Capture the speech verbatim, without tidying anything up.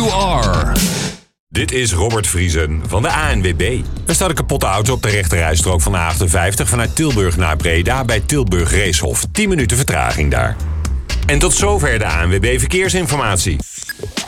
you are. Dit is Robert Vriesen van de A N W B. Er staat een kapotte auto op de rechterrijstrook van de A achtenvijftig vanuit Tilburg naar Breda bij Tilburg Reeshof. tien minuten vertraging daar. En tot zover de A N W B Verkeersinformatie.